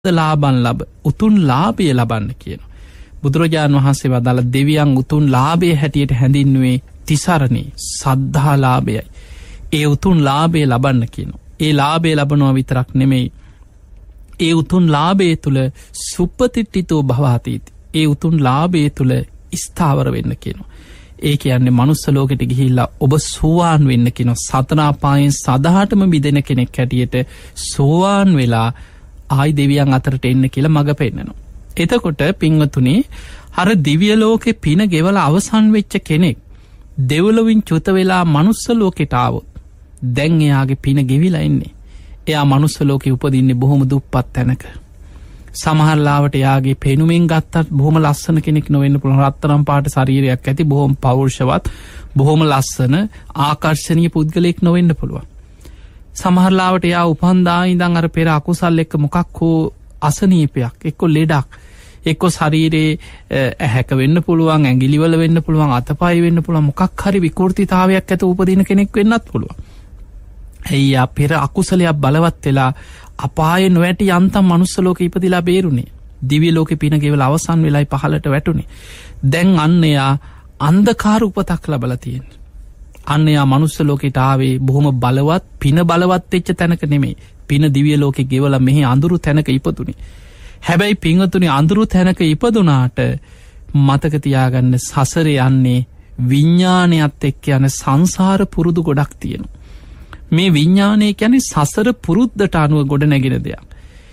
ලාභන් ලබ උතුම් ලාභය ලබන්න කියනවා. බුදුරජාණන් වහන්සේ වදාළ දෙවියන් උතුම් ලාභය හැටියට හැඳින්නුවේ තිසරණේ සද්ධා ලාභයයි. ඒ උතුම් ලාභය ලබන්න කියනවා. ඒ ලාභය ලබනවා විතරක් නෙමෙයි. ඒ උතුම් ලාභය තුළ සුප්පතිට්ඨිතෝ භවාතීති. ඒ උතුම් ලාභය තුළ ස්ථාවර වෙන්න කියනවා. ඒ කියන්නේ මනුස්ස ලෝකෙට ගිහිල්ලා ඔබ සෝවාන් වෙන්න කියනවා. සතර අපායෙන් සදහටම මිදෙන කෙනෙක් හැටියට සෝවාන් වෙලා ආයි දෙවියන් අතරට එන්න කියලා මඟ පෙන්නනවා. එතකොට පින්වතුනි අර දිව්‍ය ලෝකේ පින ගෙවලා අවසන් වෙච්ච කෙනෙක් දෙව්ලොවින් චුත වෙලා මනුස්ස ලෝකෙට ආවොත් දැන් එයාගේ පින ගෙවිලා ඉන්නේ. එයා මනුස්ස ලෝකේ උපදින්නේ බොහොම දුප්පත් තැනක. සමහර ලාවට එයාගේ පෙනුමෙන් ගත්තත් බොහොම ලස්සන කෙනෙක් නොවෙන්න පුළුවන්. රත්තරන් පාට ශරීරයක් ඇති බොහොම පෞරුෂවත් බොහොම ලස්සන ආකර්ශනීය පුද්ගලයෙක් නොවෙන්න පුළුවන්. සමහර ලාවට එයා උපන්දා ඉඳන් අර පෙර අකුසල් එක්ක මොකක් හෝ අසනීපයක් එක්ක ලෙඩක් එක්ක ශරීරයේ ඇහැක වෙන්න පුළුවන්, ඇඟිලිවල වෙන්න පුළුවන්, අතපය වෙන්න පුළුවන්, මොකක් හරි විකෘතිතාවයක් ඇති උපදින කෙනෙක් වෙන්නත් පුළුවන්. ඇයි යා පෙර අකුසලයක් බලවත් වෙලා අපායේ නොඇටි යන්තම් මනුස්ස ලෝකෙ ඉපදිලා බේරුනේ. දිව්‍ය ලෝකෙ පින ගෙවලා අවසන් වෙලයි පහළට වැටුනේ. දැන් අන්න එයා අන්ධකාර උපතක් ලබලා තියෙනවා. අන්න එයා මනුස්ස ලෝකෙට ආවේ බොහොම බලවත් පින බලවත් වෙච්ච තැනක නෙමෙයි. පින දිව්‍ය ලෝකෙ ගෙවලා මෙහි අඳුරු තැනක ඉපදුනේ. හැබැයි පින්වතුනි අඳුරු තැනක ඉපදුනාට මතක තියාගන්න සසරේ යන්නේ විඥානයත් එක්ක යන සංසාර පුරුදු ගොඩක් තියෙනවා. මේ විඥානය කියන්නේ සසර පුරුද්දට අනුව ගොඩ නැගෙන දෙයක්.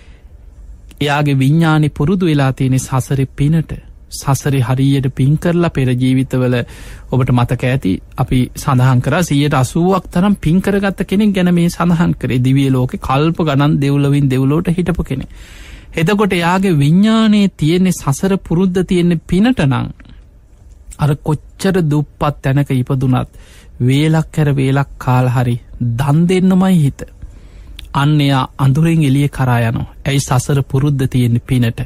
එයාගේ විඥානේ පුරුදු වෙලා තියෙන සසරේ පිනට. සසරේ හරියට පින් කරලා පෙර ජීවිතවල ඔබට මතක ඇති අපි සඳහන් කරා 180ක් තරම් පින් කරගත්ත කෙනෙක් ගැන මේ සඳහන් කරේ. දිව්‍ය ලෝකේ කල්ප ගණන් දෙව්ලොවින් දෙව්ලොවට හිටපු කෙනෙක්. එතකොට එයාගේ විඥානයේ තියෙන සසර පුරුද්ද තියෙන පිනට නම් අර කොච්චර දුප්පත් තැනක ඉපදුනත් වේලක් කර වේලක් කාලා හරි දන් දෙන්නමයි හිත. අන්න එයා අඳුරෙන් එළිය කරා යනවා. ඇයි සසර පුරුද්ද තියෙන පිනට.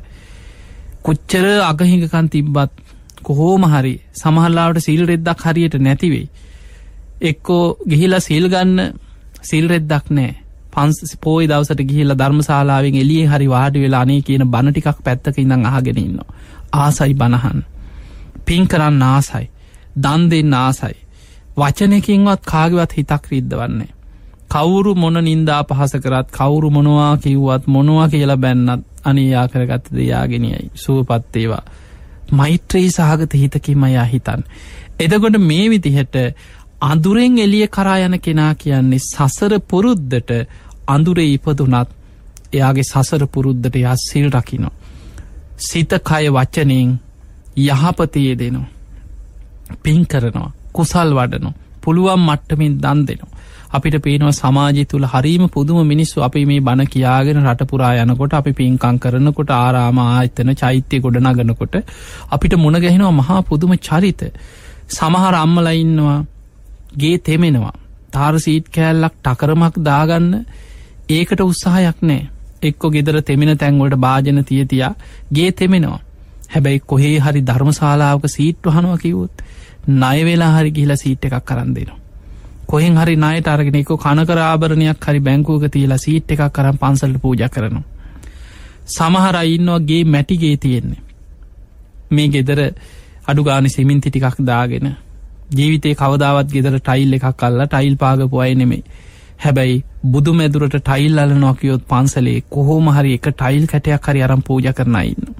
කොච්චර අගහිඟකම් තිබ්බත් කොහොම හරි සමහරලාවට සීල් රෙද්දක් හරියට නැති වෙයි. එක්කෝ ගිහිලා සීල් ගන්න සීල් රෙද්දක් නැහැ. පොයි දවසට ගිහිල්ලා ධර්මශාලාවෙන් එළියේ හරි වාඩි වෙලා අනේ කියන බණ ටිකක් පැත්තක ඉඳන් අහගෙන ඉන්නවා. ආසයි බණහන්. පින් කරන්න ආසයි. දන් දෙන්න ආසයි. වචනකින්වත් කාගේවත් හිතක් රිද්දවන්නේ. කවුරු මොන නින්දා පහස කරත් කවුරු මොනවා කිව්වත් මොනවා කියලා බැන්නත් අනේ යා කරගත්ත දේ යාගෙනියයි. සුවපත් වේවා. මෛත්‍රී සහගත හිතකින්ම යා හිතන්නේ. එතකොට මේ විදිහට අඳුරෙන් එළිය කරා යන කෙනා කියන්නේ සසර පුරුද්දට අඳුරේ ඉපදුනත් එයාගේ සසර පුරුද්දට යා සිල් රකින්න. සිත කය වචනෙන් යහපතේ දෙනවා. පින් කරනවා. කුසල් වඩනවා. පුළුවන් මට්ටමින් දන් දෙනවා. අපිට පේනවා සමාජය තුල හරීම පුදුම මිනිස්සු අපි මේ බණ කියාගෙන රට පුරා යනකොට අපි පින්කම් කරනකොට ආරාම ආයතන චෛත්‍ය ගොඩ නගනකොට අපිට මුණ ගැහෙනවා මහා පුදුම චරිත. සමහර අම්මලා ඉන්නවා ගේ තෙමෙනවා. තාර සීට් කෑල්ලක් ටකරමක් දාගන්න ඒකට උත්සාහයක් නැහැ. එක්ක ගෙදර තෙමෙන තැන් වලට භාජන තියා ගේ තෙමෙනවා. හැබැයි කොහේ හරි ධර්මශාලාවක සීට් වහනවා කිව්වොත් ණය වෙලා හරි ගිහිලා සීට් එකක් අරන් දෙනවා. කොහෙන් හරි ණයට අරගෙන එක්ක කනකර ආභරණයක් හරි බැංකුවක තියලා සීට් එකක් අරන් පන්සලට පූජා කරනවා. සමහර අය ඉන්නවා ගේ මැටි ගේ තියෙන්නේ. මේ ගෙදර අඩු ගානේ සිමෙන්ති ටිකක් දාගෙන ජීවිතේ කවදාවත් ගෙදර ටයිල් එකක් අල්ලලා ටයිල් පාගපු අය නෙමෙයි. හැබැයි බුදු මැදුරට ටයිල් අල්ලනවා කියොත් පන්සලේ කොහොම හරි එක ටයිල් කැටයක් හරි අරන් පූජා කරන අය ඉන්නවා.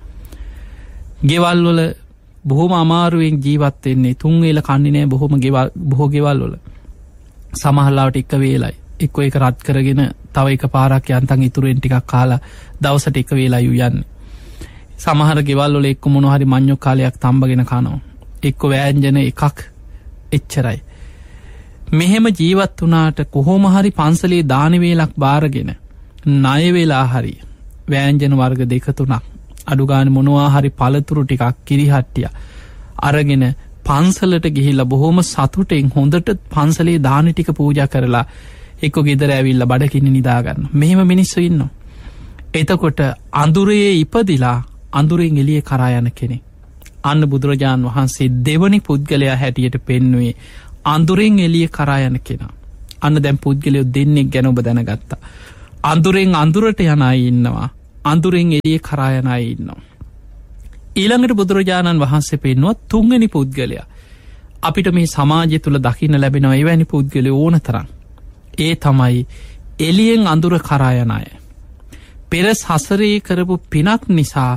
ගෙවල් වල බොහොම අමාරුවෙන් ජීවත් වෙන්නේ. තුන් වේල කන්නේ නැහැ බොහෝ ගෙවල් වල. සමහරලාවට එක වේලයි. එක්ක ඒක රත් කරගෙන තව එක පාරක් යන්තම් ඉතුරුෙන් ටිකක් කාලා දවසට එක වේලයි යන්නේ. සමහර ගෙවල් වල එක්ක මොනවා හරි මඤ්ඤොක් කාලයක් තම්බගෙන කනවා. එක්ක වෑංජන එකක් එච්චරයි. මෙහෙම ජීවත් වුණාට කොහොම හරි පන්සලේ දාන වේලක් බාරගෙන ණය වෙලා හරි වෑංජන වර්ග දෙක තුනක් අඩු ගානේ මොනවා හරි පළතුරු ටිකක් කිරිහට්ටිය අරගෙන පන්සලට ගිහිල්ලා බොහොම සතුටෙන් හොඳට පන්සලේ දාන ටික පූජා කරලා එක්ක ගෙදර ඇවිල්ලා බඩගින්න නිදා ගන්න. මෙහෙම මිනිස්සු ඉන්නවා. එතකොට අඳුරේ ඉපදිලා අඳුරෙන් එළිය කරා යන කෙනෙක්. අන්න බුදුරජාන් වහන්සේ දෙවනි පුද්ගලයා හැටියට පෙන්වුවේ අඳුරෙන් එළිය කරා යන කෙනා. අන්න දැන් පුද්ගලයෝ දෙන්නෙක් ගැන ඔබ දැනගත්තා. අඳුරෙන් අඳුරට යන අය ඉන්නවා. අඳුරෙන් එළිය කරා යන අය ඉන්නවා. ඊළඟට බුදුරජාණන් වහන්සේ පෙන්නුවා තුන්වෙනි පුද්ගලයා. අපිට මේ සමාජය තුළ දකින්න ලැබෙනවා එවැනි පුද්ගලයෝ ඕන තරම්. ඒ තමයි එළියෙන් අඳුර කරා යන අය. පෙර සසරේ කරපු පිනක් නිසා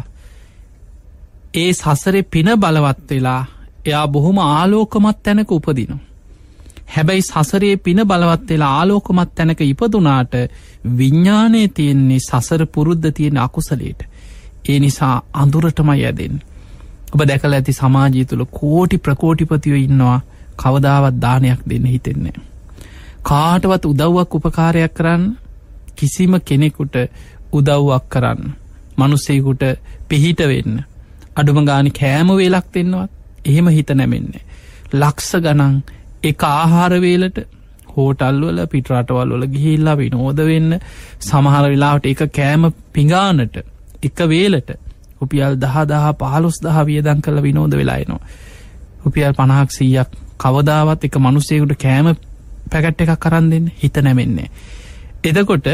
ඒ සසරේ පින බලවත් වෙලා එයා බොහොම ආලෝකමත් තැනක උපදිනවා. හැබැයි සසරේ පින බලවත් වෙලා ආලෝකමත් තැනක ඉපදුනාට විඤ්ඤාණයේ තියෙන්නේ සසර පුරුද්ද තියෙන අකුසලයට. ඒ නිසා අඳුරටමයි යැදෙන්නේ. ඔබ දැකලා ඇති සමාජය තුළ කෝටි ප්‍රකෝටිපතියෝ ඉන්නවා කවදාවත් දානයක් දෙන්න හිතෙන්නේ නැහැ. කාටවත් උදව්වක් උපකාරයක් කරන්න කිසිම කෙනෙකුට උදව්වක් කරන්න මිනිසෙකුට පිහිට වෙන්න අඩුම ගානේ කෑම වේලක් දෙන්නවත් එහෙම හිත නැමෙන්නේ. ලක්ෂ ගණන් එක ආහාර වේලට හෝටල් වල පිට රටවල් වල ගිහිල්ලා විනෝද වෙන්න සමහර වෙලාවට එක කෑම පිඟානට එක වේලට රුපියල් 10,000 15,000 වියදම් කරලා විනෝද වෙලා එනවා. රුපියල් 50ක් 100ක් කවදාවත් එක මිනිසෙකුට කෑම පැකට් එකක් අරන් දෙන්න හිත නැමෙන්නේ. එතකොට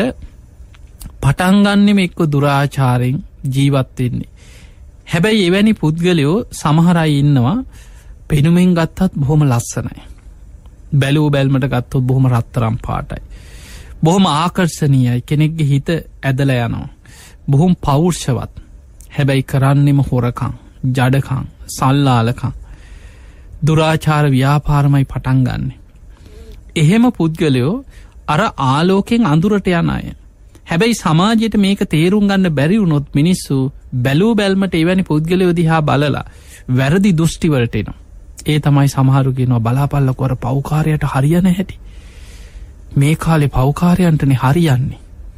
පටන් ගන්නෙම එක්ක දුරාචාරයෙන් ජීවත් වෙන්නේ. හැබැයි එවැනි පුද්ගලයෝ සමහර අය ඉන්නවා පෙනුමෙන් ගත්තත් බොහොම ලස්සනයි. බැලුව බැල්මට ගත්තොත් බොහොම රත්තරන් පාටයි. බොහොම ආකර්ශනීයයි. කෙනෙක්ගේ හිත ඇදලා යනවා. බොහොම පෞරුෂවත්. හැබැයි කරන්නෙම හොරකම්, ජඩකම්, සල්ලාලකම්, දුරාචාර ව්‍යාපාරමයි පටන් ගන්නෙ. එහෙම පුද්ගලයෝ අර ආලෝකයෙන් අඳුරට යන අය. හැබැයි සමාජයට මේක තේරුම් ගන්න බැරි වුණොත් මිනිස්සු බැලූ බැල්මට එවැනි පුද්ගලයෝ දිහා බලලා වැරදි දෘෂ්ටි වලට එනවා. ඒ තමයි සමහරු කියනවා බලාපල්ලකෝ අර පව්කාරයට හරියන හැටි. මේ කාලේ පව්කාරයන්ටනේ හරියන්නේ.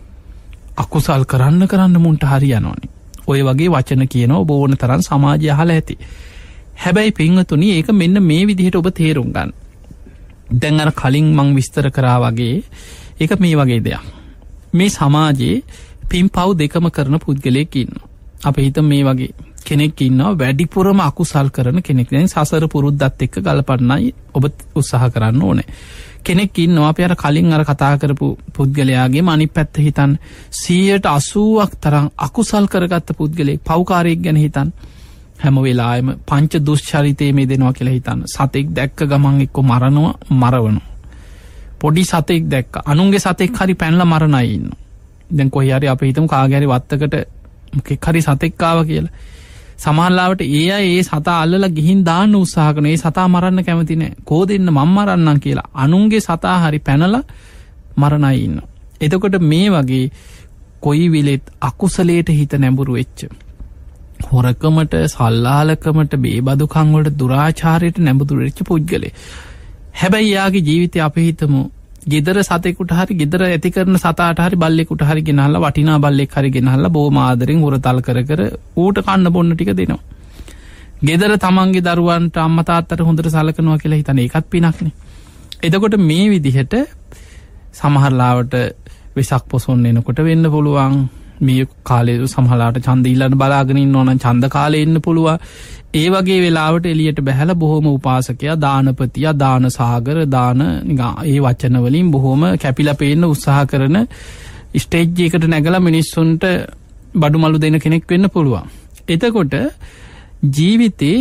අකුසල් කරන්න මුන්ට හරියනවනේ. ඔය වගේ වචන කියනවා ඔබ ඕන තරම් සමාජය අහලා ඇති. හැබැයි පින්වතුනි ඒක මෙන්න මේ විදිහට ඔබ තේරුම් ගන්න. දැන් අර කලින් මං විස්තර කරා වගේ ඒක මේ වගේ දෙයක්. මේ සමාජයේ පින්පව් දෙකම කරන පුද්ගලයෙක් ඉන්නවා. අපි හිතමු මේ වගේ කෙනෙක් ඉන්නවා වැඩිපුරම අකුසල් කරන කෙනෙක්. දැන් සසර පුරුද්දත් එක්ක ගලපන්නයි ඔබ උත්සාහ කරන්න ඕනේ. කෙනෙක් ඉන්නවා අපි අර කලින් අර කතා කරපු පුද්ගලයාගේම අනිත් පැත්ත හිතන්න 80%ක් තරම් අකුසල් කරගත්ත පුද්ගලයෙක් පව්කාරයෙක් ගැන හිතන්න. හැම වෙලාවෙම පංච දුෂ්චරිතයේ මේ දෙනවා කියලා හිතන්න. සතෙක් දැක්ක ගමන් එක්ක මරවනවා. පොඩි සතෙක් දැක්ක අනුන්ගේ සතෙක් හරි පැනලා මරණ අය ඉන්නවා. දැන් කොහේ හරි අපි හිතමු කාගේ හරි වත්තකට මොකෙක් හරි සතෙක් ආවා කියලා. සමහරවිට ඒ අය ඒ සතා අල්ලලා ගිහින් දාන්න උත්සාහ කරන. ඒ සතා මරන්න කැමති නැහැ. කෝ දෙන්න මම මරන්නම් කියලා. අනුන්ගේ සතා හරි පැනලා මරණ අය ඉන්නවා. එතකොට මේ වගේ කොයි විලෙත් අකුසලයට හිත නැඹුරු වෙච්ච හොරකමට, සල්ලාලකමට, බේබදුකම් වලට, දුරාචාරයට නැඹුරු වෙච්ච පුද්ගලෙ. හැබැයි යාගේ ජීවිතය අපි හිතමු ගෙදර සතෙකුට හරි ගෙදර ඇති කරන සතාට හරි බල්ලෙකුට හරි ගෙනහල්ලා වටිනා බල්ලෙක් හරි ගෙනහල්ලා බොහොම ආදරෙන් උරතල් කර ඌට කන්න බොන්න ටික දෙනවා. ගෙදර තමන්ගේ දරුවන්ට අම්මා තාත්තට හොඳට සලකනවා කියලා හිතන එකත් පිනක්නේ. එතකොට මේ විදිහට සමහරලාවට වෙසක් පොසොන් එනකොට වෙන්න පුළුවන්. මේ කාලේ සමහරලාට ඡන්ද ඊළඟ බලාගෙන ඉන්නවා නම් ඡන්ද කාලේ එන්න පුළුවන්. ඒ වගේ වෙලාවට එළියට බහැලා බොහොම උපාසකයා, දානපතියා, දානසාගර, දාන ඒ වචන වලින් බොහොම කැපිලා පේන්න උත්සාහ කරන ස්ටේජ් එකකට නැගලා මිනිස්සුන්ට බඩුමලු දෙන කෙනෙක් වෙන්න පුළුවන්. එතකොට ජීවිතේ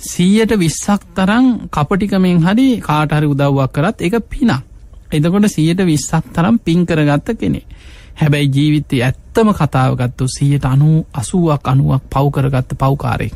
120ක් තරම් කපටිකමෙන් හරි කාට හරි උදව්වක් කරත් ඒක පිනක්. එතකොට 120ක් තරම් පින් කරගත්ත කෙනෙක්. හැබැයි ජීවිතේ ඇත්තම කතාව ගත්තොත් 80ක් 90ක් පව් කරගත්ත පව්කාරයෙක්.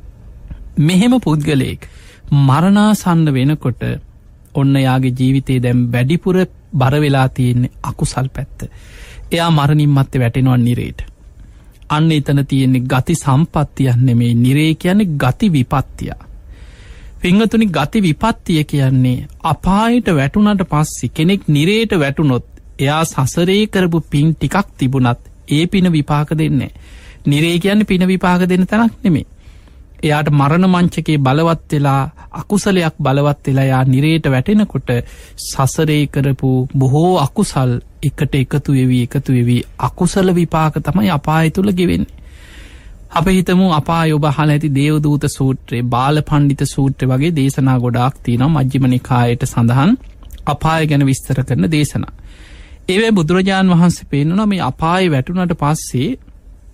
මෙහෙම පුද්ගලයෙක් මරණාසන්න වෙනකොට ඔන්න යාගේ ජීවිතේ දැන් වැඩිපුර බර වෙලා තියෙන්නේ අකුසල් පැත්ත. එයා මරණින් මත්තේ වැටෙනවා නිරේට. අන්න එතන තියෙන්නේ ගති සම්පත්තියක් නෙමෙයි, නිරේ කියන්නේ ගති විපත්තිය. පින්වතුනි ගති විපත්තිය කියන්නේ අපායට වැටුණාට පස්සේ කෙනෙක් නිරේට වැටුනොත් එයා සසරේ කරපු පින් ටිකක් තිබුණත් ඒ පින විපාක දෙන්නේ නැහැ. නිරේ කියන්නේ පින විපාක දෙන්න තැනක් නෙමෙයි. එයාට මරණ මංචකේ බලවත් වෙලා අකුසලයක් බලවත් වෙලා යා නිරේට වැටෙනකොට සසරේ කරපු බොහෝ අකුසල් එකට එකතු වෙවි අකුසල විපාක තමයි අපාය තුල ගෙවෙන්නේ. අපි හිතමු අපාය ඔබ අහලා ඇති දේවදූත සූත්‍රය, බාලපණ්ඩිත සූත්‍රය වගේ දේශනා ගොඩාක් තියෙනවා මජ්ක්‍ධිම නිකායට සඳහන් අපාය ගැන විස්තර කරන දේශනා. ඒවේ බුදුරජාන් වහන්සේ පෙන්නනවා මේ අපායේ වැටුණාට පස්සේ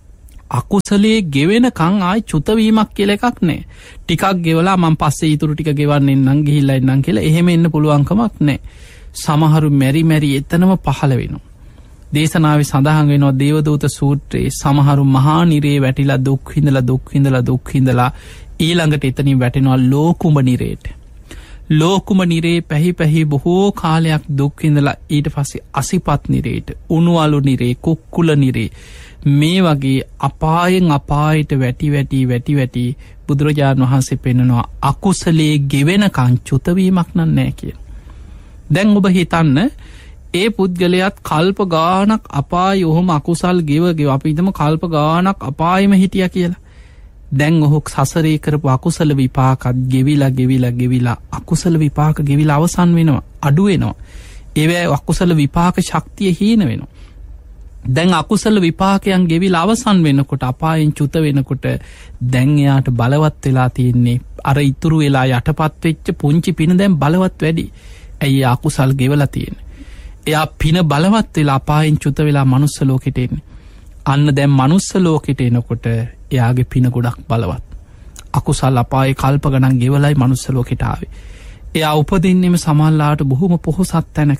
අකුසලයේ ගෙවෙනකං ආයි චුතවීමක් කියලා එකක් නෑ. ටිකක් ගෙවලා මං පස්සේ ඊතුරු ටික ගෙවන්න එන්නම් ගිහිල්ලා එන්නම් කියලා එහෙම එන්න පුළුවන්කමක් නෑ. සමහරු මෙරි එතනම පහළ වෙනවා. දේශනාවේ සඳහන් වෙනවා දේවදූත සූත්‍රයේ සමහරු මහා නිරේ වැටිලා දුක් විඳලා ඊළඟට එතනින් වැටෙනවා ලෝකුඹ නිරේට. ලෝකුම නිරේ පැහි බොහෝ කාලයක් දුක් විඳලා ඊට පස්සේ අසිපත් නිරේට, උණුවලු නිරේ, කුක්කුල නිරේ මේ වගේ අපායෙන් අපායට වැටි බුදුරජාණන් වහන්සේ පෙන්නනවා අකුසලයේ ගෙවෙනකන් චුතවීමක් නෑ කියලා. දැන් ඔබ හිතන්න ඒ පුද්ගලයාත් කල්ප ගානක් අපාය ඔහොම අකුසල් ගෙව අපි හිතමු කල්ප ගානක් අපායෙම හිටියා කියලා. දැන් ඔහු සසරේ කරපු අකුසල විපාකත් ගෙවිලා අකුසල විපාක ගෙවිලා අවසන් වෙනවා, අඩු වෙනවා. ඒවැ අකුසල විපාක ශක්තිය හීන වෙනවා. දැන් අකුසල විපාකයන් ගෙවිලා අවසන් වෙනකොට අපායෙන් චුත වෙනකොට දැන් එයාට බලවත් වෙලා තියෙන්නේ අර ඉතුරු වෙලා යටපත් වෙච්ච පුංචි පින දැන් බලවත් වැඩි. ඇයි අකුසල් ගෙවලා තියෙන්නේ? එයා පින බලවත් වෙලා අපායෙන් චුත වෙලා මනුස්ස ලෝකෙට එන්නේ. අන්න දැන් මනුස්ස ලෝකෙට එනකොට එයාගේ පින ගොඩක් බලවත්. අකුසල් අපායේ කල්ප ගණන් ගෙවලයි මනුස්ස ලෝකෙට ආවේ. එයා උපදින්නෙම සමහරලාට බොහොම පොහොසත් තැනක.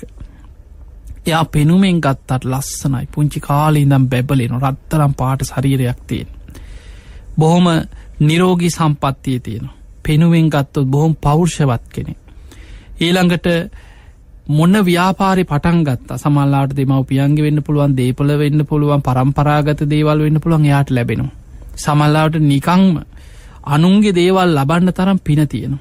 එයා පෙනුමෙන් ගත්තට ලස්සනයි. පුංචි කාලේ ඉඳන් බැබලෙන රත්තරන් පාට ශරීරයක් තියෙන. බොහොම නිරෝගී සම්පත්තිය තියෙනවා. පෙනුමෙන් ගත්තොත් බොහොම පෞරුෂවත් කෙනෙක්. ඊළඟට මොන ව්‍යාපාරේ පටන් ගත්තා සමහරලාට දෙමව්පියන්ගේ වෙන්න පුළුවන්, දීපල වෙන්න පුළුවන්, පරම්පරාගත දේවල් වෙන්න පුළුවන් එයාට ලැබෙනවා. සමහරලාට නිකන්ම අනුන්ගේ දේවල් ලබන්න තරම් පින තියෙනවා.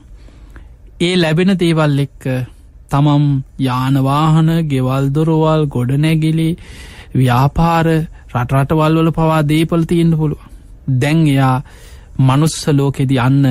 ඒ ලැබෙන දේවල් එක්ක තමම් යාන වාහන, ගෙවල් දොරවල්, ගොඩනැගිලි, ව්‍යාපාර, රටවල් වල පවා දීපල තියෙන්න පුළුවන්. දැන් එයා මනුස්ස ලෝකෙදී අන්න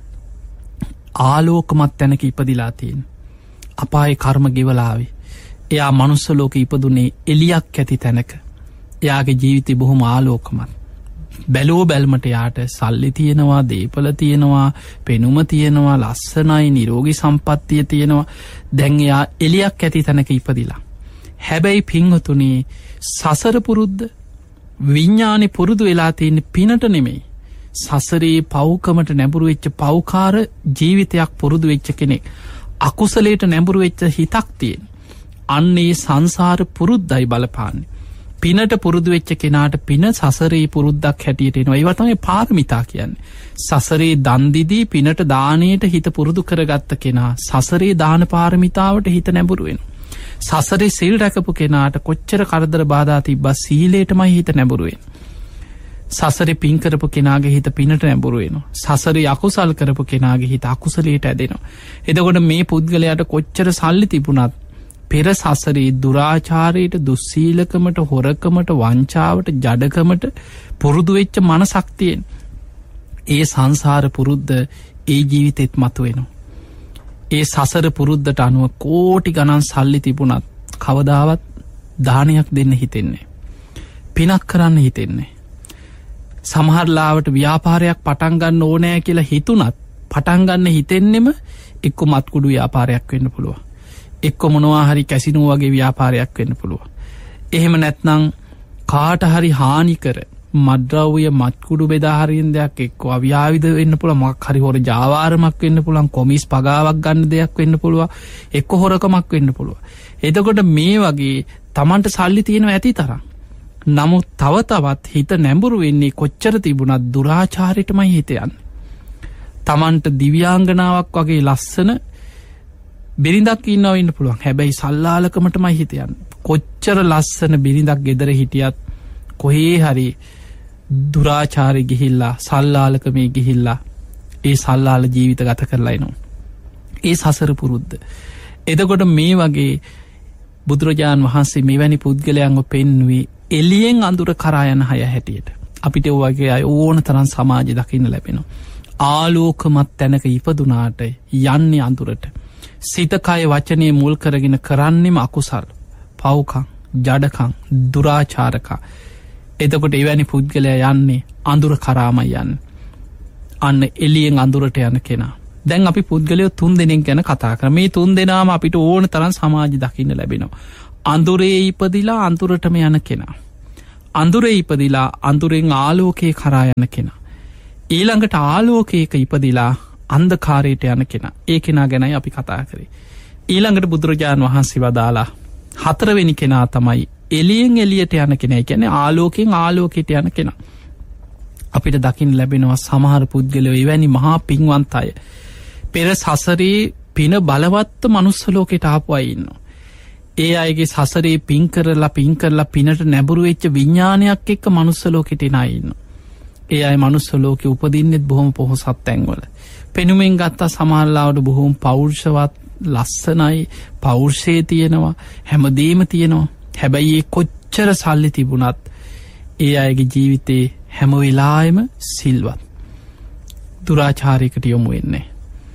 ආලෝකමත් තැනක ඉපදිලා තියෙනවා. අපායේ කර්ම ගෙවලාවේ. එයා මනුස්ස ලෝකෙ ඉපදුනේ එලියක් ඇති තැනක. එයාගේ ජීවිතේ බොහොම ආලෝකමත්. බැලෝ බැල්මට යාට සල්ලි තියෙනවා, දීපල තියෙනවා, පෙනුම තියෙනවා, ලස්සනයි, නිරෝගී සම්පත්තිය තියෙනවා. දැන් එයා එලියක් ඇති තැනක ඉපදිලා. හැබැයි පින්වතුනි සසර පුරුද්ද විඥානේ පුරුදු වෙලා තියෙන පිනට නෙමෙයි. සසරේ පව්කමට නැඹුරු වෙච්ච පව්කාර ජීවිතයක් පුරුදු වෙච්ච කෙනෙක්. අකුසලයට නැඹුරු වෙච්ච හිතක් තියෙන. අන්නේ සංසාර පුරුද්දයි බලපාන්නේ. පිනට පුරුදු වෙච්ච කෙනාට පින සසරේ පුරුද්දක් හැටියට එනවා. ඒවා තමයි පාරමිතා කියන්නේ. සසරේ දන් දීදී පිනට දාණයට හිත පුරුදු කරගත්ත කෙනා සසරේ දාන පාරමිතාවට හිත නැඹුරු වෙනවා. සසරේ සීල් රැකපු කෙනාට කොච්චර කරදර බාධා තිබ්බත් සීලයටමයි හිත නැඹුරු වෙන්නේ. සසරේ පින් කරපු කෙනාගේ හිත පිනට නැඹුරු වෙනවා. සසරේ අකුසල් කරපු කෙනාගේ හිත අකුසලයට ඇදෙනවා. එතකොට මේ පුද්ගලයාට කොච්චර සල්ලි තිබුණත් පෙර සසරේ දුරාචාරයට, දුස්සීලකමට, හොරකමට, වංචාවට, ජඩකමට පුරුදු වෙච්ච මනසක් තියෙන. ඒ සංසාර පුරුද්ද ඒ ජීවිතෙත් මතුවෙනවා. ඒ සසර පුරුද්දට අනුව කෝටි ගණන් සල්ලි තිබුණත් කවදාවත් දානයක් දෙන්න හිතෙන්නේ. පිනක් කරන්න හිතෙන්නේ. සමහරලාවට ව්‍යාපාරයක් පටන් ගන්න ඕනෑ කියලා හිතුණත් පටන් ගන්න හිතෙන්නෙම එක්ක මත්කුඩු ව්‍යාපාරයක් වෙන්න පුළුවන්. එක්ක මොනවා හරි කැසිනෝ වගේ ව්‍යාපාරයක් වෙන්න පුළුවන්. එහෙම නැත්නම් කාට හරි හානි කර මද්ද්‍රව්‍ය මත්කුඩු බෙදා හරින දෙයක් එක්ක අව්‍යාවිද වෙන්න පුළුවන්. මොකක් හරි හොර ජාවාරමක් වෙන්න පුළුවන්, කොමිස් පගාවක් ගන්න දෙයක් වෙන්න පුළුවන්, එක්ක හොරකමක් වෙන්න පුළුවන්. එතකොට මේ වගේ Tamanට සල්ලි තියෙනවා ඇති තරම්. නමුත් තව තවත් හිත නැඹුරු වෙන්නේ කොච්චර තිබුණත් දුරාචාරයටමයි හිත යන්නේ. Tamanට දිව්‍යාංගනාවක් වගේ ලස්සන බිරිඳක් ඉන්නවා වෙන්න පුළුවන්. හැබැයි සල්ලාලකමටමයි හිත යන්නේ. කොච්චර ලස්සන බිරිඳක් ගෙදර හිටියත් කොහේ හරි දුරාචාරේ ගිහිල්ලා සල්ලාලකමේ ගිහිල්ලා ඒ සල්ලාල ජීවිත ගත කරලා එනවා. ඒ සසර පුරුද්ද. එතකොට මේ වගේ බුදුරජාන් වහන්සේ මෙවැනි පුද්ගලයන්ව පෙන්වුවේ එළියෙන් අඳුර කරා යන හය හැටියට. අපිට ඔය වගේ අය ඕන තරම් සමාජෙ දකින්න ලැබෙනවා. ආලෝකමත් තැනක ඉපදුනාට යන්නේ අඳුරට. සිත කය වචනේ මුල් කරගෙන කරන්නෙම අකුසල්, පව්කම්, ජඩකම්, දුරාචාරකම්. එතකොට එවැනි පුද්ගලයා යන්නේ අඳුර කරාමයි යන්නේ. අන්න එළියෙන් අඳුරට යන කෙනා. දැන් අපි පුද්ගලයෝ 3 දෙනෙක් ගැන කතා කරමු. මේ 3 දෙනාම අපිට ඕන තරම් සමාජෙ දකින්න ලැබෙනවා. අඳුරේ ඉපදිලා අඳුරටම යන කෙනා. අඳුරේ ඉපදිලා අඳුරෙන් ආලෝකයේ කරා යන කෙනා. ඊළඟට ආලෝකයක ඉපදිලා අන්ධකාරයට යන කෙනා. ඒ කෙනා ගැනයි අපි කතා කරේ. ඊළඟට බුදුරජාණන් වහන්සේ වදාලා හතරවෙනි කෙනා තමයි එළියෙන් එළියට යන කෙනා. ඒ කියන්නේ ආලෝකයෙන් ආලෝකයට යන කෙනා. අපිට දකින්න ලැබෙනවා සමහර පුද්ගලයෝ එවැනි මහා පින්වන්ත අය. පෙර සසරේ පින බලවත් මනුස්ස ලෝකයට ආපු අය ඉන්නවා. ඒ අයගේ සසරේ පින් කරලා පිනට නැඹුරු වෙච්ච විඥානයක් එක්ක මනුස්ස ලෝකෙට එන අය ඉන්නවා. ඒ අය මනුස්ස ලෝකෙ උපදින්නෙත් බොහොම පොහොසත් තැන්වල. පෙනුමෙන් ගත්තා සමහරලාවට බොහොම පෞරුෂවත් ලස්සනයි, පෞරුෂය තියෙනවා, හැමදේම තියෙනවා. හැබැයි ඒ කොච්චර සල්ලි තිබුණත් ඒ අයගේ ජීවිතේ හැම වෙලාවෙම සිල්වත්. දුරාචාරයකට යොමු වෙන්නේ.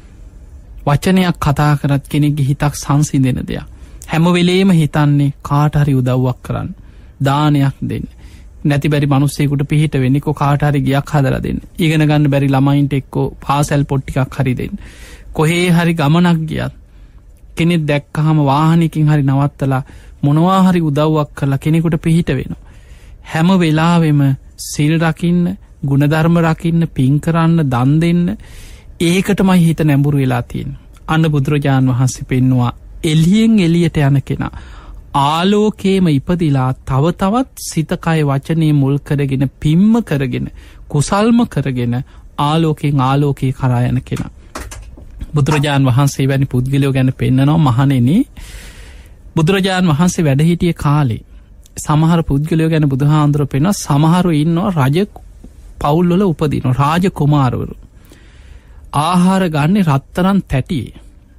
වචනයක් කතා කරත් කෙනෙක්ගේ හිතක් සංසිඳෙන දෙයක්. හැම වෙලේම හිතන්නේ කාට හරි උදව්වක් කරන්න, දානයක් දෙන්න. නැති බැරි මිනිස්සෙකුට පිහිට වෙන්නේ කො කාට හරි ගියක් හදලා දෙන්න. ඉගෙන ගන්න බැරි ළමයින්ට එක්කෝ පාසල් පොත් ටිකක් හරි දෙන්න. කොහේ හරි ගමනක් ගියත් කෙනෙක් දැක්කහම වාහනයකින් හරි නවත්තලා මොනවා හරි උදව්වක් කරලා කෙනෙකුට පිහිට වෙනවා. හැම වෙලාවෙම සිල් රකින්න, ගුණධර්ම රකින්න, පින් කරන්න, දන් දෙන්න, ඒකටමයි හිත නැඹුරු වෙලා තියෙන්නේ. අන්න බුදුරජාණන් වහන්සේ පෙන්නවා එළියෙන් එළියට යන කෙනා ආලෝකයේම ඉපදිලා තව තවත් සිත කය වචනේ මුල් කරගෙන පිම්ම කරගෙන කුසල්ම කරගෙන ආලෝකයෙන් ආලෝකයේ කරා යන කෙනා. බුදුරජාණන් වහන්සේ වැනි පුද්ගලයෝ ගැන පෙන්නනවා මහණෙනි. බුදුරජාණන් වහන්සේ වැඩ හිටියේ කාලේ සමහර පුද්ගලයෝ ගැන බුදුහාඳුර පෙන්නනවා සමහරු ඉන්නවා රජ පවුල් වල උපදිනවා රාජ කුමාරවරු. ආහාර ගන්නේ රත්තරන් තැටියේ.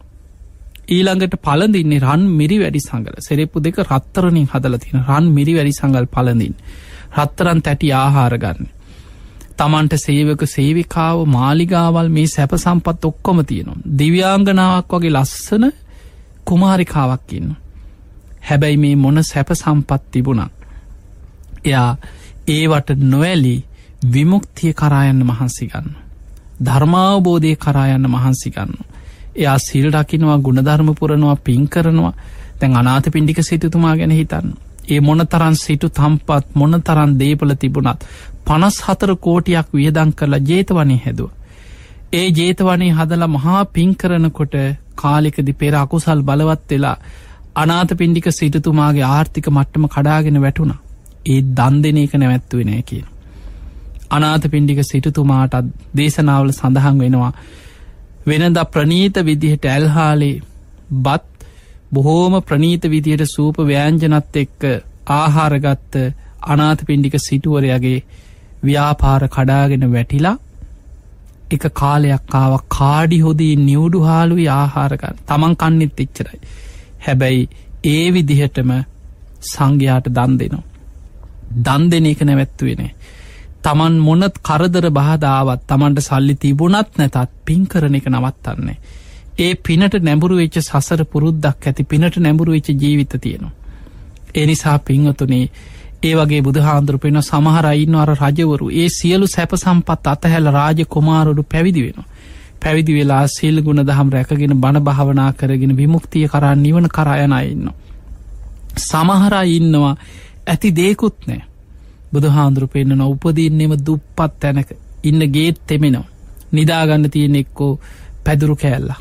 ඊළඟට පළඳින්නේ රන් මිරි වැඩි සංගල. සෙරෙප්පු දෙක රත්තරනින් හදලා තියෙන රන් මිරි වැඩි සංගල් පළඳින්නේ. රත්තරන් තැටි ආහාර ගන්න. තමන්ට සේවක සේවිකාව මාලිගාවල් මේ සැප සම්පත් ඔක්කොම තියෙනවා. දිව්‍යාංගනාවක් වගේ ලස්සන කුමාරිකාවක් ඉන්නවා. හැබැයි මේ මොන සැප සම්පත් තිබුණත් එයා ඒවට නොඇලී විමුක්තිය කරා යන්න මහන්සි ගන්නවා. ධර්මාවබෝධය කරා යන්න මහන්සි ගන්නවා. එයා සිල් රකින්නවා, ගුණධර්ම පුරනවා, පින් කරනවා. දැන් අනාථපිණ්ඩික සිටුතුමා ගැන හිතන්න. ඒ මොනතරම් සිටු තම්පත් මොනතරම් දීපල තිබුණත් 54 කෝටියක් වියදම් කරලා ජේතවනේ හැදුවා. ඒ ජේතවනේ හදලා මහා පින් කරනකොට කාලෙකදී පෙර අකුසල් බලවත් වෙලා අනාථපිණ්ඩික සිටුතුමාගේ ආර්ථික මට්ටම කඩාගෙන වැටුණා. ඒ දන් දෙන එක නැවැත්තුවේ නැහැ කියන. අනාථපිණ්ඩික සිටුතුමාට දේශනාවල සඳහන් වෙනවා වෙනදා ප්‍රනීත විදිහට ඇල්හාලේ බත් බොහෝම ප්‍රනීත විදිහට සූප ව්‍යංජනත් එක්ක ආහාරගත්ත අනාථපිණ්ඩික සිටුවරයාගේ ව්‍යාපාර කඩාගෙන වැටිලා එක කාලයක් ආවා කාඩි හොදී නිවුඩු හාලුයි ආහාර ගන්න. තමන් කන්නෙත් එච්චරයි. හැබැයි ඒ විදිහටම සංඝයාට දන් දෙනවා. දන් දෙන එක නැවැත්තුවේ නැහැ. තමන් මොනත් කරදර බාධාවත් තමන්ට සල්ලි තිබුණත් නැතත් පින් කරන එක නවත්තන්නේ. ඒ පිනට නැඹුරු වෙච්ච සසර පුරුද්දක් ඇති පිනට නැඹුරු වෙච්ච ජීවිත තියෙනවා. ඒ නිසා පින්වතුනි ඒ වගේ බුදුහාඳුරු පෙන්න සමහර අය ඉන්නවා අර රජවරු ඒ සියලු සැප සම්පත් අතහැරලා රාජ කුමාරවරු පැවිදි වෙනවා. පැවිදි වෙලා සීල ගුණ දහම් රැකගෙන බණ භාවනා කරගෙන විමුක්තිය කරා නිවන කරා යන අය ඉන්නවා. සමහර අය ඉන්නවා ඇති දේකුත් නැහැ. බුදුහාඳුරු පෙන්නන උපදින්නෙම දුප්පත් තැනක ඉන්න ගේත් තෙමෙනවා. නිදාගන්න තියෙන එක්කෝ පැදුරු කෑල්ලා.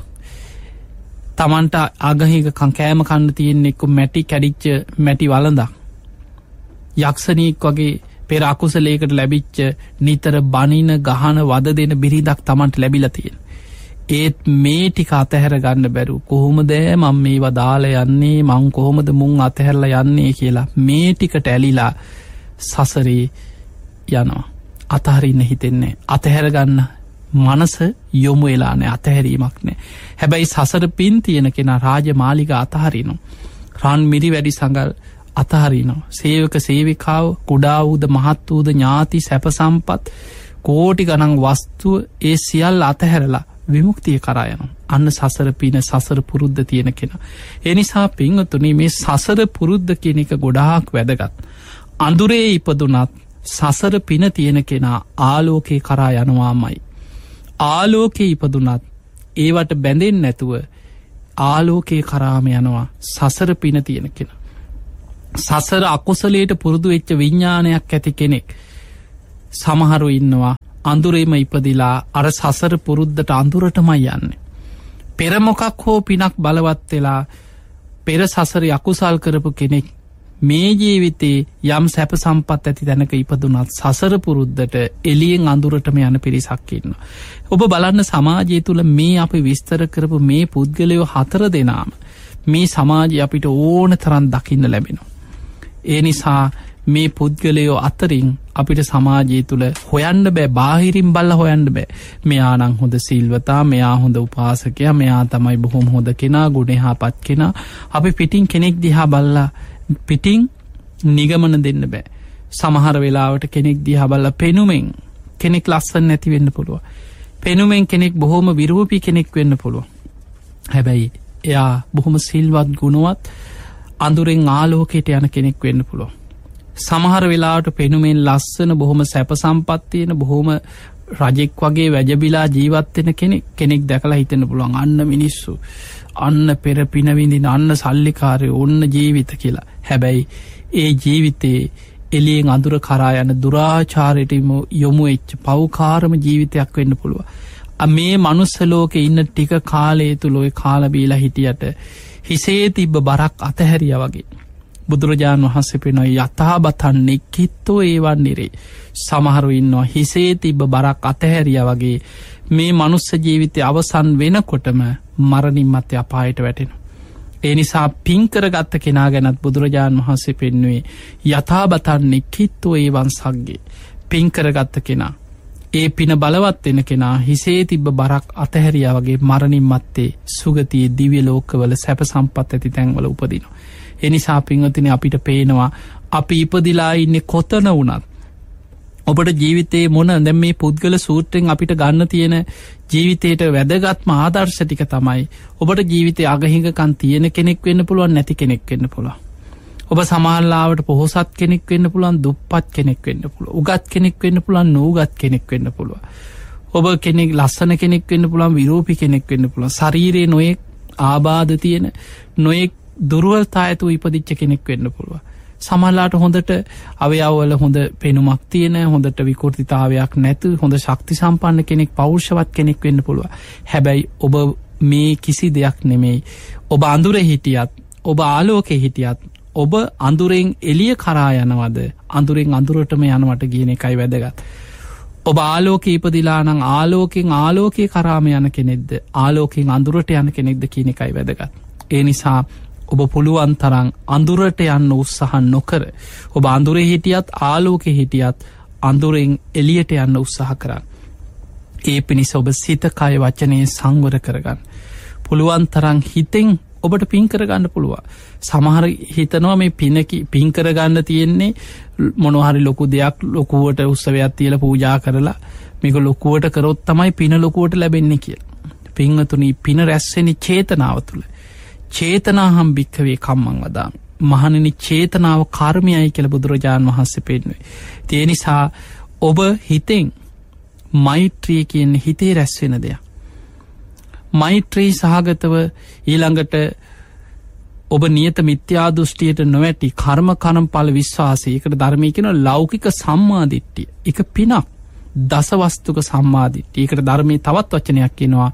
තමන්ට අගහික කෑම කන්න තියෙන එක්කෝ මැටි කැඩිච්ච මැටි වළඳක්. යක්ෂණීක් වගේ පෙර අකුසලයකට ලැබිච්ච නිතර බනින ගහන වද දෙන බිරිඳක් තමන්ට ලැබිලා තියෙන. ඒත් මේ ටික අතහැර ගන්න බැරුව කොහොමද මම මේවා දාලා යන්නේ මං කොහොමද මුන් අතහැරලා යන්නේ කියලා මේ ටිකට ඇලිලා සසරේ යනවා. අතහරින්න හිතෙන්නේ අතහැර ගන්න මනස යොමු වෙලා නැහැ. අතහැරීමක් නැහැ. හැබැයි සසර පින් තියෙන කෙනා රාජමාලිගා අතහරිනවා. රන් මිරි වැඩි සංගල් අතහරිනවා. සේවක සේවිකාව කුඩා වූද මහත් වූද ඥාති සැප සම්පත් කෝටි ගණන් වස්තුව ඒ සියල්ල අතහැරලා විමුක්තිය කරා යනවා. අන්න සසර පින සසර පුරුද්ද තියෙන කෙනා. ඒ නිසා පින්වතුනි මේ සසර පුරුද්ද කියන එක ගොඩාක් වැදගත්. අඳුරේ ඉපදුනත් සසර පින තියෙන කෙනා ආලෝකේ කරා යනවාමයි. ආලෝකේ ඉපදුනත් ඒවට බැඳෙන්නේ නැතුව ආලෝකේ කරාම යනවා සසර පින තියෙන කෙනා. සසර අකුසලයට පුරුදු වෙච්ච විඤ්ඥානයක් ඇති කෙනෙක් සමහරු ඉන්නවා අඳුරේම ඉපදිලා අර සසර පුරුද්ධට අඳුරටමයි යන්න. පෙරමොකක් හෝ පිනක් බලවත් වෙලා පෙර සසර අකුසල් කරපු කෙනෙක් මේ ජීවිතේ යම් සැප සම්පත් ඇති තැනක ඉපදුනත් සසර පුරුද්ධට එලියෙන් අඳුරටම යන පිරිසක් ඉන්න. ඔබ බලන්න සමාජය තුළ මේ අපි විස්තර කරපු මේ පුද්ගලයෝ 4 දෙනාම මේ සමාජය අපිට ඕන තරම් දකින්න ලැබෙනවා. ඒ නිසා මේ පුද්ගලයෝ අතරින් අපිට සමාජය තුළ හොයන්න බෑ බාහිරින් බල්ල හොයන්න බෑ මෙයා නං හොඳ සිල්වතා මෙයා හොඳ උපාසකයා මෙයා තමයි බොහොම හොඳ කෙනා ගුණහා පත් කෙනා අපි පිටින් කෙනෙක් දිහා බල්ලා පිටින් නිගමන දෙන්න බෑ සමහර වෙලාවට කෙනෙක් දිහා බල්ලා පෙනුමෙන් කෙනෙක් ලස්සන නැති වෙන්න පුළුව පෙනුමෙන් කෙනෙක් බොහොම විරූපී කෙනෙක් වෙන්න පුළුව හැබැයි එයා බොහොම සිල්වත් ගුණවත් අඳුරෙන් ආලෝකයට යන කෙනෙක් වෙන්න පුළුව සමහර වෙලාවට පෙනුමෙන් ලස්සන බොහොම සැප සම්පත්තියන බොහොම රජෙක් වගේ වැජබිලා ජීවත්වෙන කෙනෙක් දැකලා හිතෙන පුළුවන් අන්න මිනිස්සු අන්න පෙර පිනවිඳින අන්න සල්ලිකාරය ඔන්න ජීවිත කියලා හැබැයි ඒ ජීවිතේ එලියෙන් අඳුර කරා යන දුරාචාරයටම යොමු එච්ච පව්කාරම ජීවිතයක් වෙන්න පුළුව මේ මනුස්සලෝක ඉන්න ටික කාලය තුළොය කාලබීලා හිටියට හිසේ තිබ්බ බරක් අතහැරිය වගේ බුදුරජාණන් වහන්සේ පෙනොයි යථාබතන්නේ කිත්තෝ ඒවන් නිරේ සමහරු ඉන්නවා හිසේ තිබ්බ බරක් අතහැරිය වගේ මේ මනුස්ස ජීවිතය අවසන් වෙනකොටම මරණින් මත්තේ අපායට වැටෙන. ඒ නිසා පින්කර ගත්ත කෙනා ගැනත් බුදුරජාණන් වහන්සේ පෙන්නුවේ යථාබතන්නේ කිත්තෝ ඒවන් සක්ගේ පින්කර ගත්ත කෙනා ඒ පින බලවත් වෙන කෙනා හිසේ තිබ්බ බරක් අතහැරිය වගේ මරණින් මත්තේ සුගතියේ දිව්‍ය ලෝකවල සැප සම්පත් ඇති තැන්වල උපදිනවා. එනිසා පිංවතින අපිට පේනවා අපි ඉපදිලා ඉන්නේ කොතන වුණත් ඔබට ජීවිතේ මොන දැන් මේ පුද්ගල සූත්‍රයෙන් අපිට ගන්න තියෙන ජීවිතයට වැදගත්ම ආදර්ශ ටික තමයි ඔබට ජීවිතේ අගහිඟකම් තියෙන කෙනෙක් වෙන්න පුළුවන් නැති කෙනෙක් වෙන්න පුළුවන් ඔබ සමහරලාවට පොහොසත් කෙනෙක් වෙන්න පුළුවන් දුප්පත් කෙනෙක් වෙන්න පුළුවන් උගත් කෙනෙක් වෙන්න පුළුවන් නූගත් කෙනෙක් වෙන්න පුළුවන් ඔබ කෙනෙක් ලස්සන කෙනෙක් වෙන්න පුළුවන් විරූපී කෙනෙක් වෙන්න පුළුවන් ශරීරයේ නොයෙක් ආබාධ තියෙන නොයෙක් දුර්වලතා ඇතු ඉපදිච්ච කෙනෙක් වෙන්න පුළුව සමහරලාට හොඳට අවයවවල හොඳ පෙනුමක් තියෙන හොඳට විකෘතිතාවයක් නැතු හොඳ ශක්ති සම්පන්න කෙනෙක් පෞරුෂවත් කෙනෙක් වෙන්න පුළුව හැබැයි ඔබ මේ කිසි දෙයක් නෙමෙයි ඔබ අඳුරේ හිටියත් ඔබ ආලෝකයේ හිටියත් ඔබ අඳුරෙන් එළිය කරා යනවද අඳුරෙන් අඳුරටම යනවට කියන එකයි වැදගත් ඔබ ආලෝකයේ ඉපදිලා නම් ආලෝකයෙන් ආලෝකයේ කරාම යන කෙනෙක්ද ආලෝකයෙන් අඳුරට යන කෙනෙක්ද කියන එකයි වැදගත් ඒ නිසා ඔබ පුළුවන් තරම් අඳුරට යන්න උත්සාහ නොකර ඔබ අඳුරේ හිටියත් ආලෝකයේ හිටියත් අඳුරෙන් එළියට යන්න උත්සාහ කරන්න. ඒ පිණිස ඔබ සිත කය වචනේ සංවර කරගන්න. පුළුවන් තරම් හිතෙන් ඔබට පින් කරගන්න පුළුවන්. සමහර හිතනවා මේ පින් කරගන්න තියෙන්නේ මොනවා හරි ලොකු දෙයක් ලොකුවට උත්සවයක් තියලා පූජා කරලා මේක ලොකුවට කරොත් තමයි පින ලොකුවට ලැබෙන්නේ කියලා. පින්වතුනි පින රැස් වෙන්නේ චේතනාව තුළ. චේතනාහම් භික්ඛවේ කම්මං වදාමි. මහණෙනි චේතනාව කර්මයයි කියලා බුදුරජාණන් වහන්සේ පෙන්වුවේ. ඒ නිසා ඔබ හිතෙන් මෛත්‍රිය කියන්නේ හිතේ රැස් වෙන දෙයක්. මෛත්‍රී සහගතව ඊළඟට ඔබ නියත මිත්‍යා දෘෂ්ටියට නොවැටි කර්ම කර්මඵල විශ්වාසය. ඒකට ධර්මයේ කියන ලෞකික සම්මාදිට්ඨිය. ඒක පිනක්. දසවස්තුක සම්මාදිට්ඨිය. ඒකට ධර්මයේ තවත් වචනයක් කියනවා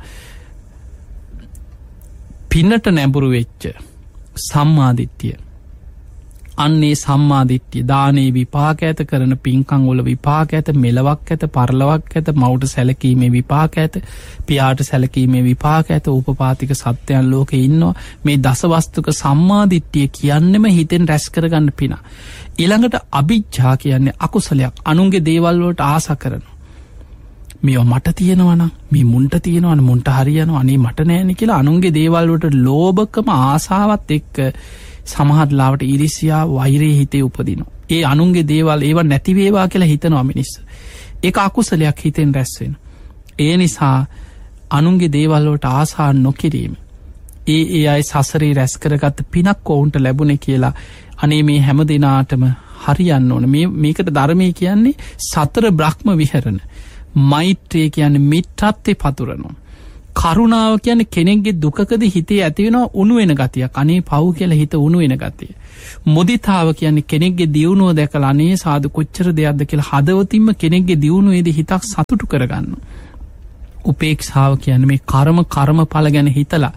පින්නට නැඹුරු වෙච්ච සම්මාදිට්ඨිය. අන්නේ සම්මාදිට්ඨිය දානේ විපාක ඇත කරන පින්කම් වල විපාක ඇත මෙලවක් ඇත පරලොවක් ඇත මවුට සැලකීමේ විපාක ඇත පියාට සැලකීමේ විපාක ඇත උපපාතික සත්‍යයන් ලෝකේ ඉන්නවා මේ දසවස්තුක සම්මාදිට්ඨිය කියන්නෙම හිතෙන් රැස් කරගන්න පින. ඊළඟට අභිජ්ජා කියන්නේ අකුසලයක් අනුන්ගේ දේවල් වලට ආසා කරනවා. මේවා මට තියෙනවනම් මේ මුන්ට තියෙනවනම් මුන්ට හරියනවා අනේ මට නෑනේ කියලා අනුන්ගේ දේවල් වලට ලෝභකම ආසාවත් එක්ක සමහරලාවට ඊර්ෂ්‍යා වෛරය හිතේ උපදිනවා. ඒ අනුන්ගේ දේවල් ඒව නැති වේවා කියලා හිතනවා මිනිස්සු. ඒක අකුසලයක් හිතෙන් රැස් වෙනවා. ඒ නිසා අනුන්ගේ දේවල් වලට ආසා නොකිරීම. ඒ අය සසරේ රැස් කරගත්ත පිනක් ඔවුන්ට ලැබුණේ කියලා අනේ මේ හැම දිනාටම හරියන්න ඕන. මේකට ධර්මයේ කියන්නේ සතර බ්‍රහ්ම විහරණ. මෛත්‍රිය කියන්නේ මිත්‍රත්වයේ පතුරනවා. කරුණාව කියන්නේ කෙනෙක්ගේ දුකකදී හිතේ ඇති වෙනවා උණු වෙන ගතියක්. අනේ පව් කියලා හිත උණු වෙන ගතිය. මුදිතාව කියන්නේ කෙනෙක්ගේ දියුණුව දැකලා අනේ සාදු කොච්චර දෙයක්ද කියලා හදවතින්ම කෙනෙක්ගේ දියුණුවේදී හිතක් සතුටු කරගන්නවා. උපේක්ෂාව කියන්නේ මේ කර්මඵල ගැන හිතලා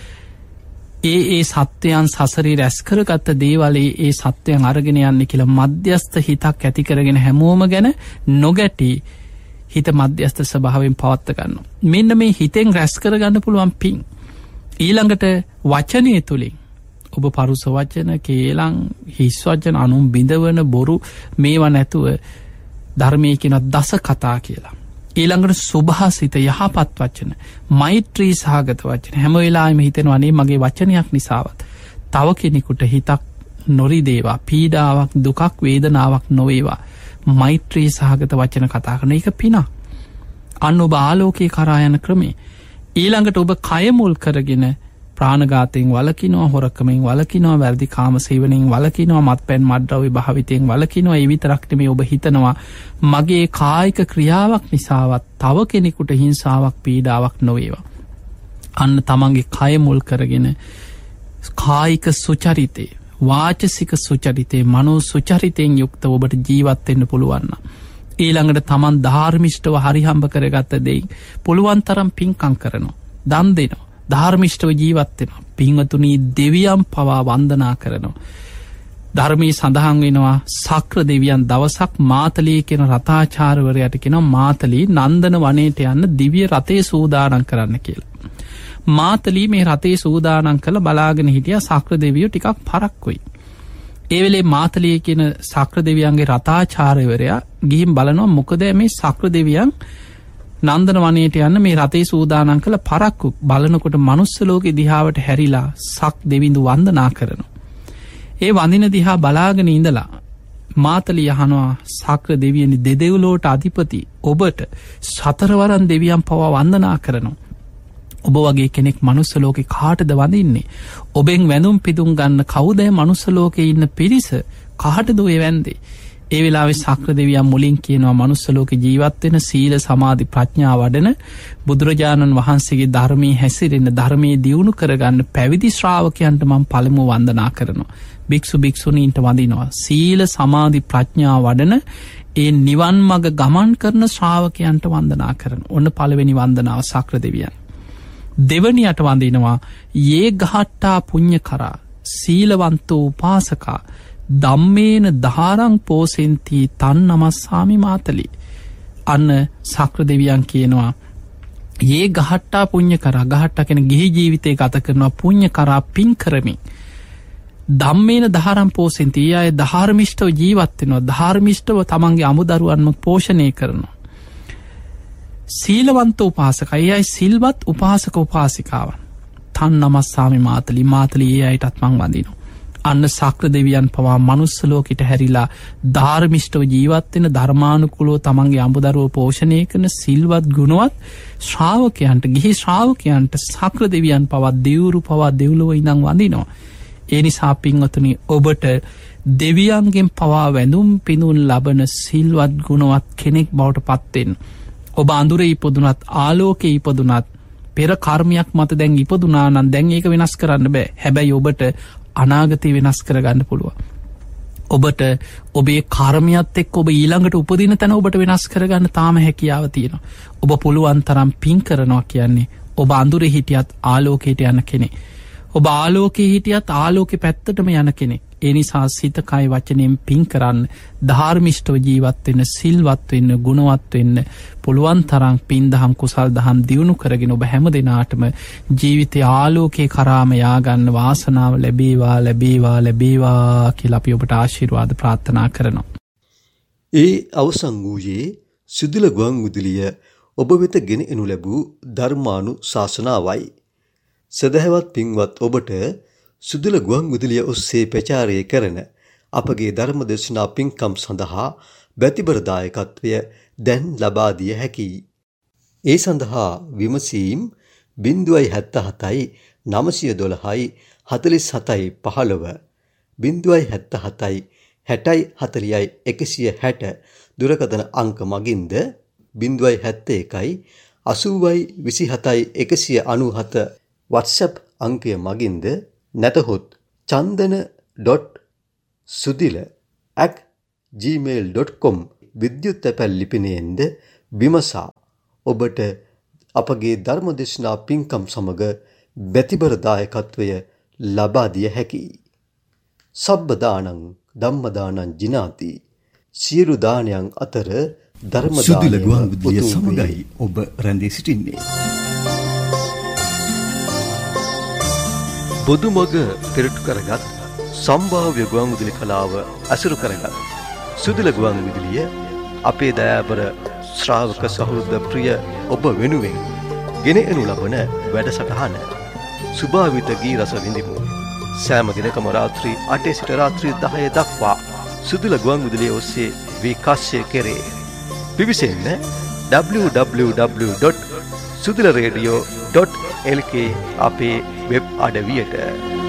ඒ සත්වයන් සසරේ රැස් කරගත්ත දේවල් ඒ සත්වයන් අරගෙන යන්නේ කියලා මධ්‍යස්ථ හිතක් ඇති කරගෙන හැමෝම ගැන නොගැටි හිත මධ්‍යස්ථ ස්වභාවයෙන් පවත්ත ගන්නවා. මෙන්න මේ හිතෙන් රැස් කරගන්න පුළුවන් පිං. ඊළඟට වචනය තුලින් ඔබ පරුස වචන, කේලම්, හිස් වචන, අනුන් බිඳවන බොරු මේවා නැතුව ධර්මයේ කියන දස කතා කියලා. ඊළඟට සුභාසිත යහපත් වචන, මෛත්‍රී සහගත වචන. හැම වෙලාවෙම හිතෙනවා අනේ මගේ වචනයක් නිසාවත් තව කෙනෙකුට හිතක් නොරිදේවා, පීඩාවක්, දුකක්, වේදනාවක් නොවේවා. මෛත්‍රී සහගත වචන කතා කරන එක පිනක්. අන්න ඔබ ආලෝකයේ කරා යන ක්‍රමේ. ඊළඟට ඔබ කය මුල් කරගෙන ප්‍රාණඝාතයෙන් වළකිනවා, හොරකමෙන් වළකිනවා, වැරදි කාම සේවනයෙන් වළකිනවා, මත්පැන් මත්ද්‍රව්‍ය භාවිතයෙන් වළකිනවා. ඒ විතරක් නෙමෙයි ඔබ හිතනවා මගේ කායික ක්‍රියාවක් නිසාවත් තව කෙනෙකුට හිංසාවක්, පීඩාවක් නොවේවා. අන්න තමන්ගේ කය මුල් කරගෙන කායික සුචරිතේ, වාචසික සුචරිතේ, මනෝ සුචරිතයෙන් යුක්ත ඔබට ජීවත් වෙන්න පුළුවන්. ඊළඟට තමන් ධාර්මිෂ්ඨව හරිහම්බ කරගත්ත දෙයින් පුළුවන් තරම් පින්කම් කරනවා, දන් දෙනවා, ධාර්මිෂ්ඨව ජීවත් වෙනවා. පින්වතුනි, දෙවියන් පවා වන්දනා කරනවා. ධර්මයේ සඳහන් වෙනවා සක්‍ර දෙවියන් දවසක් මාතලී කියන රතාචාර්යවරයාට කියනවා මාතලී නන්දන වනයේට යන්න දිව්‍ය රථේ සූදානම් කරන්න කියලා. මාතලී මේ රථේ සූදානම් කරලා බලාගෙන හිටියා සක්‍ර දෙවියෝ ටිකක් පරක්කුයි. ඒ වෙලේ මාතලී කියන සක්‍ර දෙවියන්ගේ රතාචාර්යවරයා ගිහින් බලනවා මොකද මේ සක්‍ර දෙවියන් නන්දන වනයේට යන්න මේ රථේ සූදානම් කළ පරක්කු. බලනකොට මනුස්ස ලෝකේ දිහාවට හැරිලා සක් දෙවිඳු වන්දනා කරනවා. ඒ වඳින දිහා බලාගෙන ඉඳලා මාතලී අහනවා සක්‍ර දෙවියනි, දෙදෙව්ලොවට අධිපති ඔබට සතරවරන් දෙවියන් පවා වන්දනා කරනවා. ඔබ වගේ කෙනෙක් මනුස්ස ලෝකේ කාටද වඳින්නේ? ඔබෙන් වැඳුම් පිදුම් ගන්න කවුද මනුස්ස ලෝකේ ඉන්න පිරිස? කාටද ඔය වැඳේ? ඒ වෙලාවේ සක්‍ර දෙවියන් මුලින් කියනවා මනුස්ස ලෝකේ ජීවත් වෙන සීල සමාධි ප්‍රඥා වඩන බුදුරජාණන් වහන්සේගේ ධර්මයේ හැසිරෙන, ධර්මයේ දියුණු කරගන්න පැවිදි ශ්‍රාවකයන්ට මම පළමුව වන්දනා කරනවා. භික්ෂු භික්ෂුණීන්ට වඳිනවා. සීල සමාධි ප්‍රඥා වඩන ඒ නිවන් මඟ ගමන් කරන ශ්‍රාවකයන්ට වන්දනා කරනවා. ඔන්න පළවෙනි වන්දනාව සක්‍ර දෙවියන්. දෙවනියට වඳිනවා යේ ගහට්ටා පුඤ්ඤ කරා සීලවන්තෝ උපාසකා ධම්මේන ධාරං පෝසෙන්ති තන් නමස්සාමි මාතලි. අන්න සක්‍ර දෙවියන් කියනවා යේ ගහට්ටා පුඤ්ඤ කරා, ගහට්ටා කියන ගිහි ජීවිතේ ගත කරනවා පුඤ්ඤ කරා පින් කරමින්, ධම්මේන ධාරං පෝසෙන්ති අය ධාර්මිෂ්ඨව ජීවත් වෙනවා, ධාර්මිෂ්ඨව තමන්ගේ අමුදරුවන්ම පෝෂණය කරනවා. සීලවන්ත උපාසකයි අය සිල්වත් උපාසක උපාසිකාවන්. තන් නමස්සාමි මාතලි, මාතලි ඒ අයටත් මං වඳිනවා. අන්න සක්‍ර දෙවියන් පවා මනුස්ස ලෝකෙට හැරිලා ධාර්මිෂ්ඨව ජීවත් වෙන, ධර්මානුකූලව තමන්ගේ අඹදරුවෝ පෝෂණය කරන සිල්වත් ගුණවත් ශ්‍රාවකයන්ට, ගිහි ශ්‍රාවකයන්ට සක්‍ර දෙවියන් පවා දෙවුරු පවා දෙව්ලොව ඉඳන් වඳිනවා. ඒ නිසා පින්වතුනි, ඔබට දෙවියන්ගෙන් පවා වැඳුම් පිඳුම් ලබන සිල්වත් ගුණවත් කෙනෙක් බවට පත් වෙන්න. ඔබ අඳුරේ ඉපදුනත්, ආලෝකයේ ඉපදුනත්, පෙර කර්මයක් මත දැන් ඉපදුනා නම් දැන් ඒක වෙනස් කරන්න බෑ. හැබැයි ඔබට අනාගතය වෙනස් කරගන්න පුළුවන්. ඔබට ඔබේ කර්මයත් එක්ක ඔබ ඊළඟට උපදින තැන ඔබට වෙනස් කරගන්න තාම හැකියාව තියෙනවා. ඔබ පුළුවන් තරම් පින් කරනවා කියන්නේ ඔබ අඳුරේ හිටියත් ආලෝකයට යන කෙනෙක්. ඔබ ආලෝකයේ හිටියත් ආලෝකෙ පැත්තටම යන කෙනෙක්. ඒ නිසා සිත කය වචනයෙන් පින් කරන්න, ධාර්මිෂ්ඨව ජීවත් වෙන්න, සිල්වත් වෙන්න, ගුණවත් වෙන්න පුළුවන් තරම් පින් දහම් කුසල් දහම් දියුණු කරගෙන ඔබ හැම දිනාටම ජීවිතයේ ආලෝකයේ කරාම යාගන්න වාසනාව ලැබේවා ලැබේවා ලැබේවා කියලා අපි ඔබට ආශිර්වාද ප්‍රාර්ථනා කරනවා. ඒ අවසන් වූයේ සිදුල ගුවන් විදුලිය ඔබ වෙත ගෙන එනු ලැබූ ධර්මානුශාසනාවයි. සදහවත් පින්වත් ඔබට සුදුල ගුවන් විදුලිය ඔස්සේ ප්‍රචාරය කරන අපගේ ධර්ම දේශනා පින්කම් සඳහා බැතිබර දායකත්වය දැන් ලබා දිය හැකියි. ඒ සඳහා විමසීම් 077යි 912යි 47යි 15 077යි 60යි 40යි 160 දුරකථන අංක මගින්ද 071යි 8027 WhatsApp අංකය මගින්ද නැතහොත් chandana.sudila@gmail.com විද්‍යුත් තැපැල් ලිපිනයෙන්ද විමසා ඔබට අපගේ ධර්මදේශනා පින්කම් සමග බැතිබර දායකත්වය ලබා දිය හැකියි. සබ්බ දානං ධම්ම දානං ජිනාති. සියලු දානයන් අතර ධර්ම දානය සුදුල ගුවන් විදුලිය සමගයි ඔබ රැඳී සිටින්නේ. බොදුමග පෙරටු කරගත් සම්භාව්‍ය ගුවන් විදුලි කලාව අසුරු කරගත් සුදුල ගුවන් විදුලිය අපේ දයාබර ශ්‍රාවක සහෘද ප්‍රිය ඔබ වෙනුවෙන් ගෙන එනු ලබන වැඩසටහන සුභාවිත ගී රස විඳිමු. සෑම දිනකම රාත්‍රී 8 සිට රාත්‍රී 10 දක්වා සුදුල ගුවන් විදුලිය ඔස්සේ විකාශය කෙරේ. පිවිසෙන්න www.sudularadio.lk අපේ වෙබ් අඩවියට.